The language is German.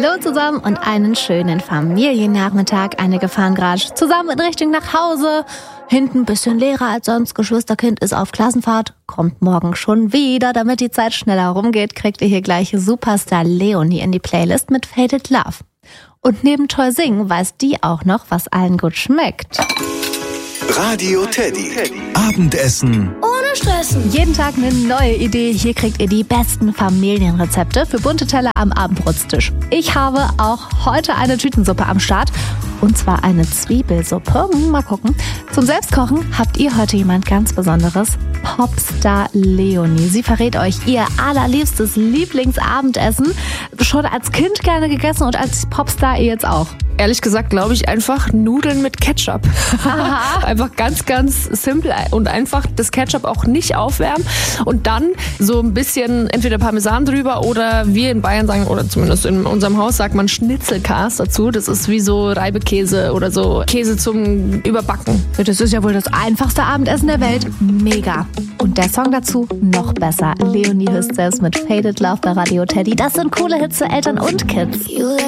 Hallo zusammen und einen schönen Familiennachmittag. Einige fahren gerade zusammen in Richtung nach Hause. Hinten ein bisschen leerer als sonst. Geschwisterkind ist auf Klassenfahrt. Kommt morgen schon wieder. Damit die Zeit schneller rumgeht, kriegt ihr hier gleich Superstar Leonie in die Playlist mit Faded Love. Und neben toll singen weiß die auch noch, was allen gut schmeckt. Radio Teddy. Abendessen Ohne Stressen. Jeden Tag eine neue Idee. Hier kriegt ihr die besten Familienrezepte für bunte Teller am Abendbrotstisch. Ich habe auch heute eine Tütensuppe am Start. Und zwar eine Zwiebelsuppe. Mal gucken. Zum Selbstkochen habt ihr heute jemand ganz Besonderes. Popstar Leonie. Sie verrät euch ihr allerliebstes Lieblingsabendessen. Schon als Kind gerne gegessen und als Popstar ihr jetzt auch. Ehrlich gesagt glaube ich einfach Nudeln mit Ketchup. Einfach ganz, ganz simpel und einfach das Ketchup auch nicht aufwärmen und dann so ein bisschen entweder Parmesan drüber oder wir in Bayern sagen, oder zumindest in unserem Haus sagt man Schnitzelkas dazu. Das ist wie so Reibekäse oder so Käse zum Überbacken. Das ist ja wohl das einfachste Abendessen der Welt. Mega. Und der Song dazu noch besser. Leonie Hüst selbst mit Faded Love bei Radio Teddy. Das sind coole Hits für Eltern und Kids.